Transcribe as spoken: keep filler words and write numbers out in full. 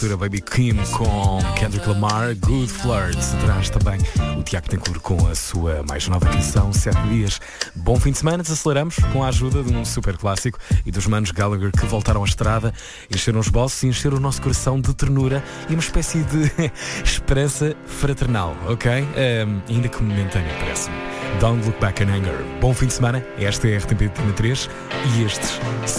Baby Kim com Kendrick Lamar, Good Flirt. Traz também o Tiago Tencourt com a sua mais nova canção, Sete Dias. Bom fim de semana, desaceleramos com a ajuda de um super clássico e dos manos Gallagher que voltaram à estrada, encheram os bolsos e encheram o nosso coração de ternura e uma espécie de esperança fraternal, ok? Um, ainda que momentânea, parece-me. Don't Look Back in Anger. Bom fim de semana, esta é a R T P três e estes